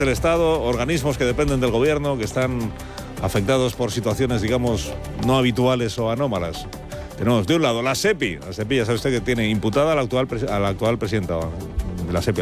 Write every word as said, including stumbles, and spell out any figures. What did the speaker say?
del Estado, organismos que dependen del gobierno, que están afectados por situaciones, digamos, no habituales o anómalas. Tenemos de un lado la SEPI, la SEPI ya sabe usted que tiene imputada a la actual, a la actual presidenta de la SEPI.